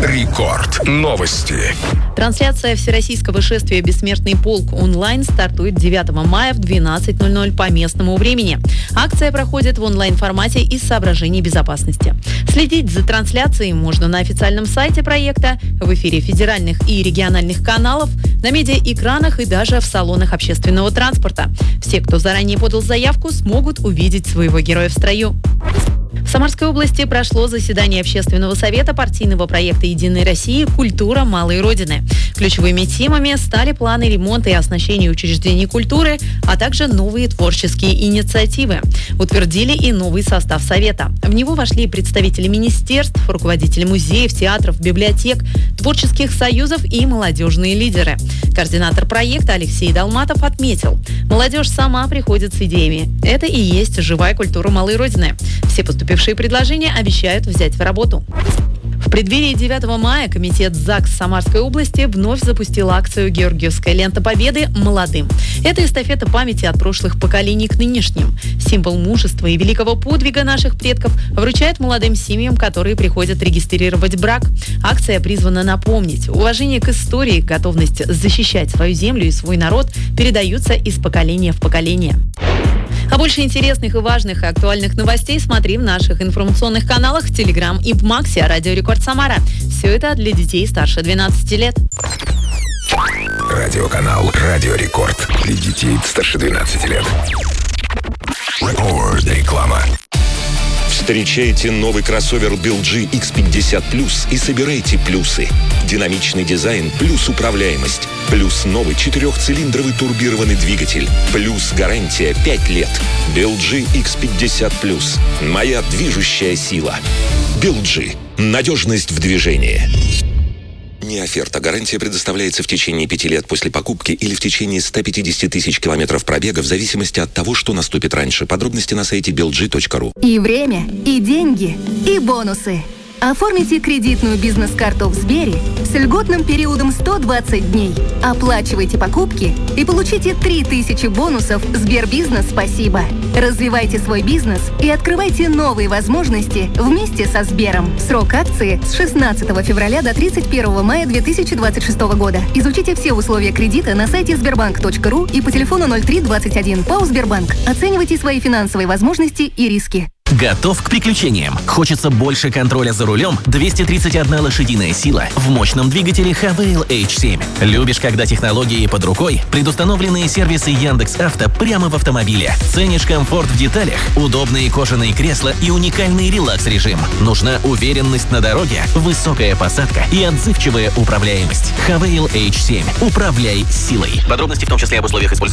Рекорд. Новости. Трансляция Всероссийского шествия «Бессмертный полк» онлайн стартует 9 мая в 12:00 по местному времени. Акция проходит в онлайн-формате из соображений безопасности. Следить за трансляцией можно на официальном сайте проекта, в эфире федеральных и региональных каналов, на медиаэкранах и даже в салонах общественного транспорта. Все, кто заранее подал заявку, смогут увидеть своего героя в строю. В Самарской области прошло заседание Общественного совета партийного проекта «Единой России. Культура малой Родины». Ключевыми темами стали планы ремонта и оснащения учреждений культуры, а также новые творческие инициативы. Утвердили и новый состав совета. В него вошли представители министерств, руководители музеев, театров, библиотек, творческих союзов и молодежные лидеры. Координатор проекта Алексей Долматов отметил: молодежь сама приходит с идеями. Это и есть живая культура малой Родины. Все поступившие предложения обещают взять в работу. В преддверии 9 мая комитет ЗАГС Самарской области вновь запустил акцию «Георгиевская лента Победы молодым». Это эстафета памяти от прошлых поколений к нынешним. Символ мужества и великого подвига наших предков вручают молодым семьям, которые приходят регистрировать брак. Акция призвана напомнить: уважение к истории, готовность защищать свою землю и свой народ передаются из поколения в поколение. А больше интересных и важных и актуальных новостей смотри в наших информационных каналах в Телеграм и в Максе Радио Рекорд Самара. Все это для детей старше 12 лет. Радиоканал Радио Рекорд. Для детей старше 12 лет. Реклама. Встречайте новый кроссовер BLG X50 Plus и собирайте плюсы. Динамичный дизайн плюс управляемость. Плюс новый 4-цилиндровый турбированный двигатель. Плюс гарантия 5 лет. BLG X50 Plus. Моя движущая сила. BLG. Надежность в движении. Не оферта. Гарантия предоставляется в течение 5 лет после покупки или в течение 150 тысяч километров пробега в зависимости от того, что наступит раньше. Подробности на сайте belg.ru. И время, и деньги, и бонусы. Оформите кредитную бизнес-карту в Сбере с льготным периодом 120 дней. Оплачивайте покупки и получите 3000 бонусов Сбербизнес «Спасибо». Развивайте свой бизнес и открывайте новые возможности вместе со Сбером. Срок акции с 16 февраля до 31 мая 2026 года. Изучите все условия кредита на сайте sberbank.ru и по телефону 0321. ПАО «Сбербанк». Оценивайте свои финансовые возможности и риски. Готов к приключениям? Хочется больше контроля за рулем? 231 лошадиная сила в мощном двигателе Havail H7. Любишь, когда технологии под рукой? Предустановленные сервисы Яндекс.Авто прямо в автомобиле. Ценишь комфорт в деталях? Удобные кожаные кресла и уникальный релакс-режим. Нужна уверенность на дороге? Высокая посадка и отзывчивая управляемость. Havail H7. Управляй силой. Подробности, в том числе об условиях использования.